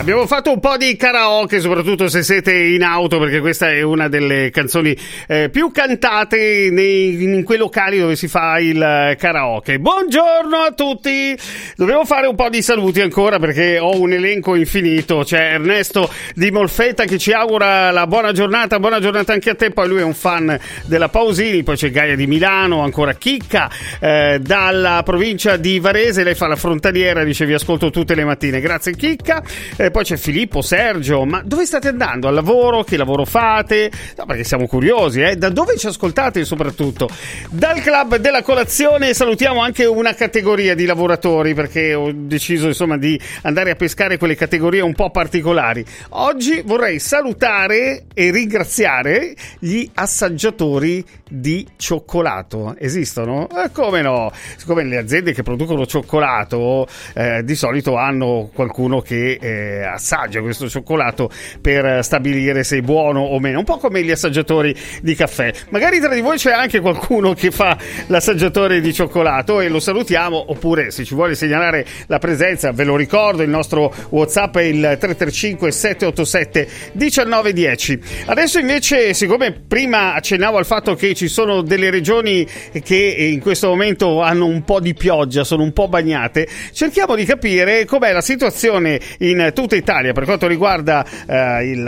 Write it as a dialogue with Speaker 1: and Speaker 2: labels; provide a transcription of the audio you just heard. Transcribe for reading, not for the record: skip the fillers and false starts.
Speaker 1: Abbiamo fatto un po' di karaoke, soprattutto se siete in auto, perché questa è una delle canzoni più cantate in quei locali dove si fa il karaoke. Buongiorno a tutti! Dobbiamo fare un po' di saluti ancora perché ho un elenco infinito. C'è Ernesto di Molfetta che ci augura la buona giornata anche a te. Poi lui è un fan della Pausini. Poi c'è Gaia di Milano, ancora Chicca dalla provincia di Varese. Lei fa la frontaliera, dice vi ascolto tutte le mattine. Grazie Chicca. Poi c'è Filippo, Sergio, ma dove state andando? Al lavoro? Che lavoro fate? No, perché siamo curiosi, da dove ci ascoltate soprattutto? Dal club della colazione salutiamo anche una categoria di lavoratori, perché ho deciso insomma di andare a pescare quelle categorie un po' particolari. Oggi vorrei salutare e ringraziare gli assaggiatori di cioccolato. Esistono? Come no? Siccome le aziende che producono cioccolato di solito hanno qualcuno che assaggia questo cioccolato per stabilire se è buono o meno, un po' come gli assaggiatori di caffè. Magari tra di voi c'è anche qualcuno che fa l'assaggiatore di cioccolato e lo salutiamo, oppure se ci vuole segnalare la presenza, ve lo ricordo, il nostro WhatsApp è il 335 787 1910. Adesso invece, siccome prima accennavo al fatto che ci sono delle regioni che in questo momento hanno un po' di pioggia, sono un po' bagnate, cerchiamo di capire com'è la situazione in tutta Italia per quanto riguarda il